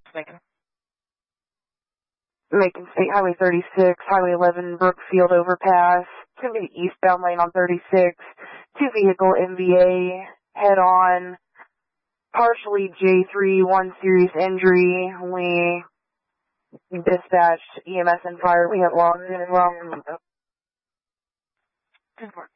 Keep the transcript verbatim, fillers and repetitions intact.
Macon. Macon State Highway thirty-six, Highway eleven, Brookfield overpass. To the eastbound lane on thirty-six. Two vehicle M V A head on. Partially J three, one serious injury. We dispatched E M S and fire. We have long and long. Good work.